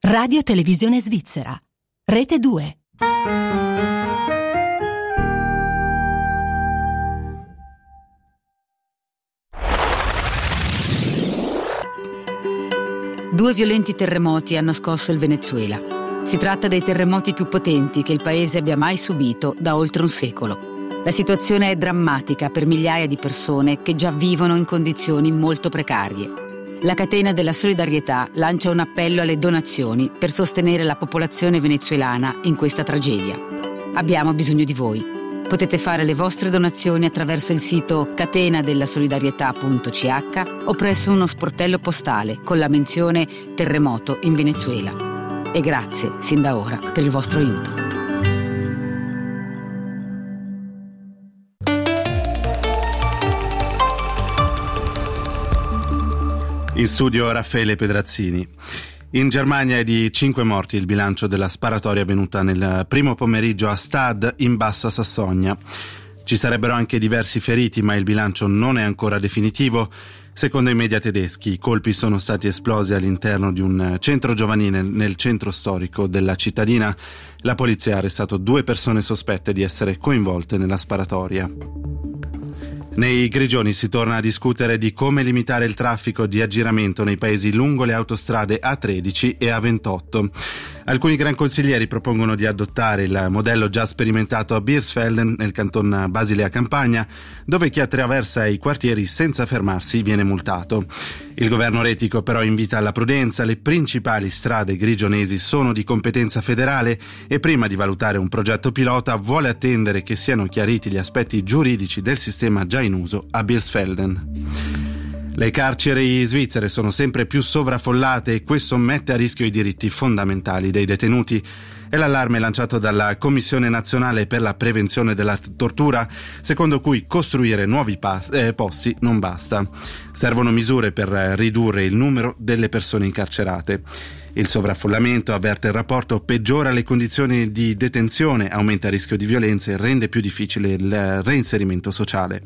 Radio Televisione Svizzera. Rete 2. Due violenti terremoti hanno scosso il Venezuela. Si tratta dei terremoti più potenti che il paese abbia mai subito da oltre un secolo. La situazione è drammatica per migliaia di persone che già vivono in condizioni molto precarie. La catena della solidarietà lancia un appello alle donazioni per sostenere la popolazione venezuelana in questa tragedia. Abbiamo bisogno di voi. Potete fare le vostre donazioni attraverso il sito catenadellasolidarietà.ch o presso uno sportello postale con la menzione Terremoto in Venezuela. E grazie, sin da ora, per il vostro aiuto. In studio Raffaele Pedrazzini. In Germania è di 5 morti il bilancio della sparatoria avvenuta nel primo pomeriggio a Stade in Bassa Sassonia. Ci sarebbero anche diversi feriti, ma il bilancio non è ancora definitivo. Secondo i media tedeschi, i colpi sono stati esplosi all'interno di un centro giovanile nel centro storico della cittadina. La polizia ha arrestato 2 persone sospette di essere coinvolte nella sparatoria. Nei Grigioni si torna a discutere di come limitare il traffico di aggiramento nei paesi lungo le autostrade A13 e A28. Alcuni gran consiglieri propongono di adottare il modello già sperimentato a Birsfelden, nel canton Basilea Campagna, dove chi attraversa i quartieri senza fermarsi viene multato. Il governo retico però invita alla prudenza. Le principali strade grigionesi sono di competenza federale e prima di valutare un progetto pilota vuole attendere che siano chiariti gli aspetti giuridici del sistema già in uso a Birsfelden. Le carceri svizzere sono sempre più sovraffollate e questo mette a rischio i diritti fondamentali dei detenuti. È l'allarme lanciato dalla Commissione Nazionale per la Prevenzione della Tortura, secondo cui costruire nuovi posti non basta. Servono misure per ridurre il numero delle persone incarcerate. Il sovraffollamento, avverte il rapporto, peggiora le condizioni di detenzione, aumenta il rischio di violenze e rende più difficile il reinserimento sociale.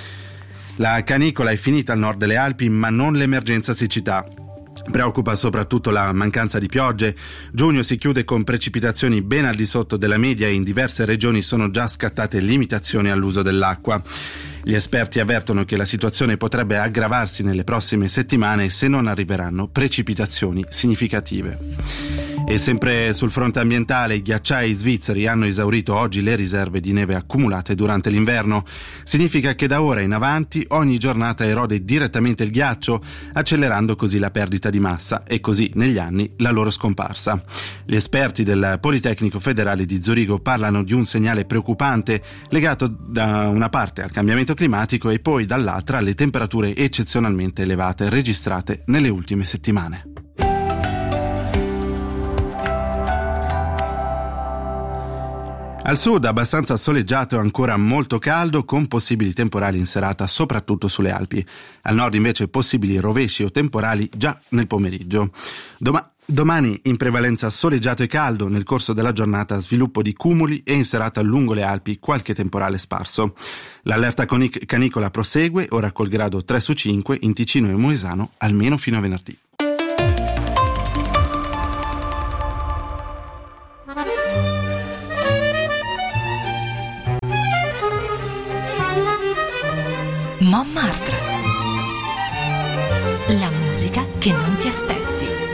La canicola è finita al nord delle Alpi, ma non l'emergenza siccità. Preoccupa soprattutto la mancanza di piogge. Giugno si chiude con precipitazioni ben al di sotto della media e in diverse regioni sono già scattate limitazioni all'uso dell'acqua. Gli esperti avvertono che la situazione potrebbe aggravarsi nelle prossime settimane se non arriveranno precipitazioni significative. E sempre sul fronte ambientale, i ghiacciai svizzeri hanno esaurito oggi le riserve di neve accumulate durante l'inverno. Significa che da ora in avanti ogni giornata erode direttamente il ghiaccio, accelerando così la perdita di massa e così negli anni la loro scomparsa. Gli esperti del Politecnico Federale di Zurigo parlano di un segnale preoccupante legato da una parte al cambiamento climatico e poi dall'altra alle temperature eccezionalmente elevate registrate nelle ultime settimane. Al sud abbastanza soleggiato e ancora molto caldo, con possibili temporali in serata soprattutto sulle Alpi. Al nord invece possibili rovesci o temporali già nel pomeriggio. Domani in prevalenza soleggiato e caldo, nel corso della giornata sviluppo di cumuli e in serata lungo le Alpi qualche temporale sparso. L'allerta canicola prosegue, ora col grado 3 su 5 in Ticino e Moesano, almeno fino a venerdì. Montmartre. La musica che non ti aspetti.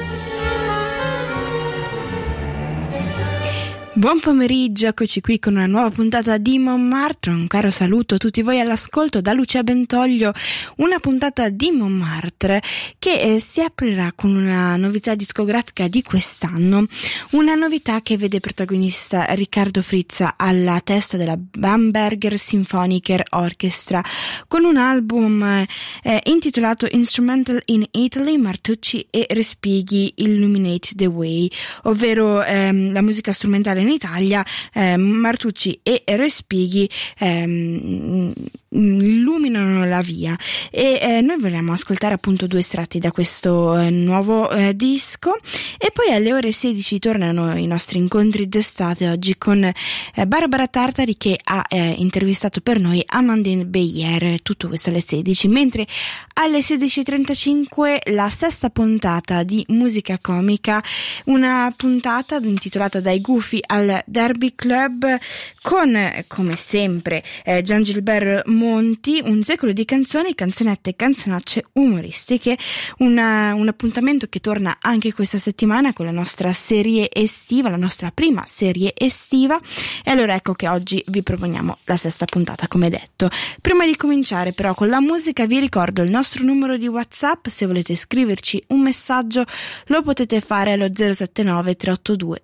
Buon pomeriggio, eccoci qui con una nuova puntata di Montmartre. Un caro saluto a tutti voi all'ascolto da Lucia Bentoglio, una puntata di Montmartre che si aprirà con una novità discografica di quest'anno, una novità che vede protagonista Riccardo Frizza alla testa della Bamberger Symphoniker Orchestra con un album intitolato Instrumental in Italy, Martucci e Respighi Illuminate the Way, ovvero la musica strumentale in Italia. Martucci e Respighi illuminano la via, e noi vogliamo ascoltare appunto 2 estratti da questo nuovo disco, e poi alle ore 16 tornano i nostri incontri d'estate, oggi con Barbara Tartari, che ha intervistato per noi Amandine Beyer, tutto questo alle 16, mentre alle 16:35 la sesta puntata di Musica Comica, una puntata intitolata Dai Gufi al Derby Club, con come sempre Gian Gilbert Monti, un secolo di canzoni, canzonette e canzonacce umoristiche, un appuntamento che torna anche questa settimana con la nostra serie estiva, la nostra prima serie estiva, e allora ecco che oggi vi proponiamo la sesta puntata, come detto. Prima di cominciare però con la musica vi ricordo il nostro numero di WhatsApp: se volete scriverci un messaggio lo potete fare allo 079 382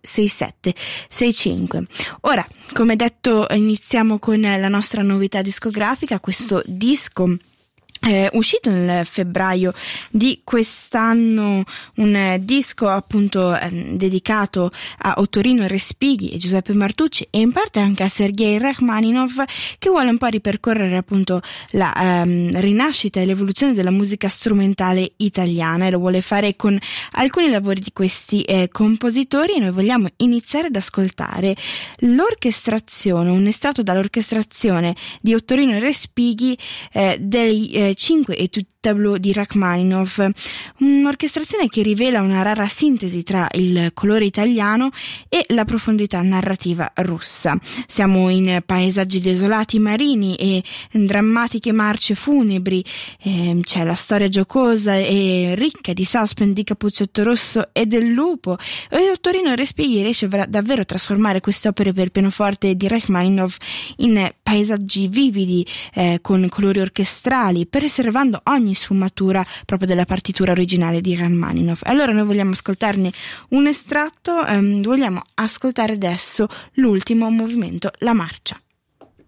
6765. Ora, come detto, iniziamo con la nostra novità discografica, questo disco uscito nel febbraio di quest'anno, un disco appunto dedicato a Ottorino Respighi e Giuseppe Martucci, e in parte anche a Sergei Rachmaninov, che vuole un po' ripercorrere appunto la rinascita e l'evoluzione della musica strumentale italiana, e lo vuole fare con alcuni lavori di questi compositori. E noi vogliamo iniziare ad ascoltare l'orchestrazione, un estratto dall'orchestrazione di Ottorino Respighi dei 5 Etudes Tableau di Rachmaninov, un'orchestrazione che rivela una rara sintesi tra il colore italiano e la profondità narrativa russa. Siamo in paesaggi desolati marini e drammatiche marce funebri, c'è la storia giocosa e ricca di suspense di Cappuccetto Rosso e del lupo, e Ottorino Respighi riesce davvero a trasformare queste opere per pianoforte di Rachmaninov in paesaggi vividi, con colori orchestrali, preservando ogni sfumatura proprio della partitura originale di Rachmaninov. Allora noi vogliamo ascoltarne un estratto, vogliamo ascoltare adesso l'ultimo movimento, la marcia.